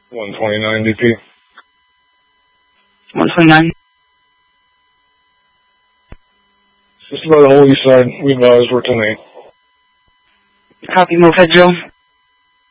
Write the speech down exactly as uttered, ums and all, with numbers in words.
one twenty-nine D P. one twenty-nine. Just about the whole east side. We advise we're ten eight. Copy, move ahead, Joe.